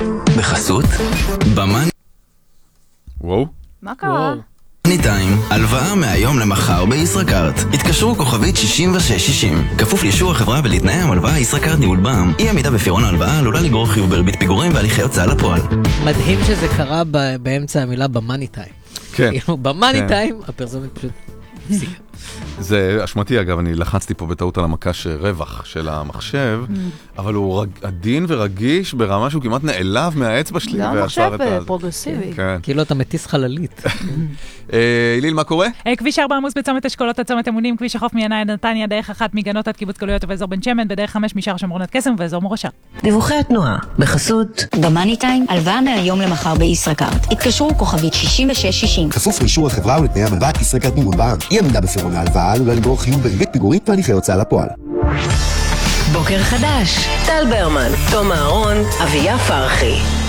בחסות במאני וואו. מה קרה? טיים, הלוואה מהיום למחר בישראכרט. התקשרו כוכבית 6660. כפוף לאישור החברה ולתנאי המלוואה. ישראכרט ניהול בע"מ. אי עמידה בפירעון ההלוואה עלולה לגרור חיוב בריבית פיגורים והליכי הוצאה לפועל. מדהים שזה קרה באמצע המילה במאני טיים. כן. במאני טיים הפרסומת פשוט הפסיקה. זה אשמתי, אגב, אני לחצתי פה בטעות על המקש רווח של המחשב, אבל הוא עדין ורגיש ברמה שהוא כמעט נעלב מהאצבע שלי. זה המחשב פרוגרסיבי. כאילו אתה מטיס חללית. איליל, מה קורה? כביש 4 עמוס בצומת אשכולות עד צומת אמונים, כביש החוף מינאי עד נתניה, דרך 1 מגנות עד קיבוץ גלויות ובאזור בן שמן, בדרך 5 משער שומרון עד קסם ובאזור מורשה. דיווחי התנועה בחסות במאני טיים, הלוואה מהיום למחר בישראכרט. התקשרו כוכבית 6660. כפוף לאישור החברה ולתנאי המלווה. ישראכרט ניהול בע"מ. אי עמידה בפירעון ההלוואה עלולה לגרור חיוב בריבית פיגורים והליכי הוצאה לפועל. בוקר חדש, טל ברמן, תום אהרון, אביה פרחי.